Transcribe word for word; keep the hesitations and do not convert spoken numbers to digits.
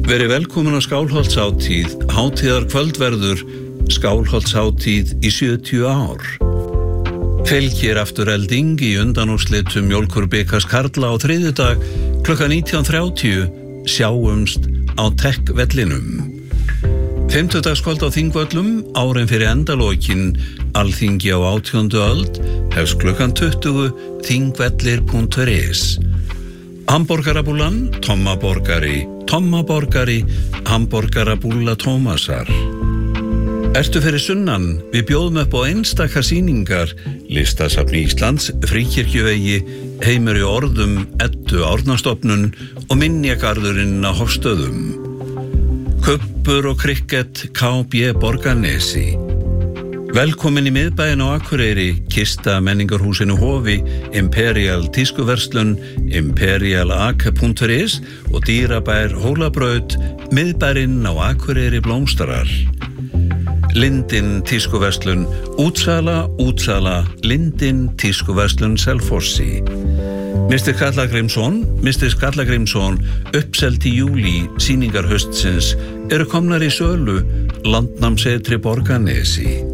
Verið velkomin á Skálholtshátíð, hátíðar kvöldverður, Skálholtshátíð í sjötíu ár. Fylgir Afturelding í undanúrslitum Mjólkurbikars karla á þriðjudag klukkan nítján þrjátíu, sjáumst á Tech-vellinum. Fimmtudagskvöld á Þingvöllum, árin fyrir endalokin, Alþingi á átjándu öld, hefst klukkan tuttugu, þingvellir punktur is. Hamborgarabúlan, Tommaborgari, Tommaborgari, Hamborgarabúla Tómasar. Ertu fyrir sunnan, við bjóðum upp á einstakar sýningar, Listasafni Íslands, Fríkirkjuvegi, Heimur í orðum, Eddu Árnastofnun og Minjagarðurinn á Hofstöðum. Kubbur og krikket, K B Borgarnesi. Velkomin í miðbæinn á Akureyri, Kista menningarhúsinu Hofi, Imperial tískuverslun, imperialag punktur is og dýrabær Hólabraut, miðbærinn á Akureyri blómstarar. Lindin tískuverslun, útsala, útsala, Lindin tískuverslun Selfossi. mister Karla Grímsson, mister Karla Grímsson, uppselt í júlí, sýningar haustsins, eru komnar í sölu, Landnámssetri Borgarnesi.